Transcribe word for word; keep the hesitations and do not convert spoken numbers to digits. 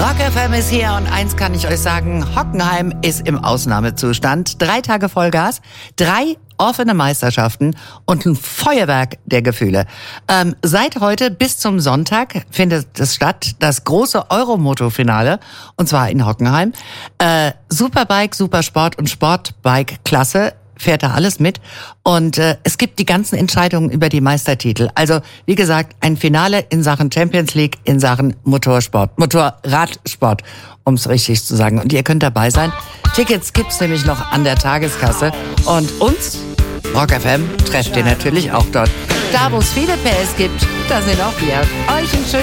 Rock F M ist hier und eins kann ich euch sagen, Hockenheim ist im Ausnahmezustand. Drei Tage Vollgas, drei offene Meisterschaften und ein Feuerwerk der Gefühle. Ähm, seit heute bis zum Sonntag findet es statt, das große Euromoto-Finale, und zwar in Hockenheim. Äh, Superbike, Supersport und Sportbike-Klasse fährt da alles mit. Und äh, es gibt die ganzen Entscheidungen über die Meistertitel. Also, wie gesagt, ein Finale in Sachen Champions League, in Sachen Motorsport, Motorradsport, um es richtig zu sagen. Und ihr könnt dabei sein. Tickets gibt's nämlich noch an der Tageskasse. Und uns, Rock F M, trefft ihr natürlich auch dort. Da, wo es viele P S gibt, da sind auch wir. Euch einen schönen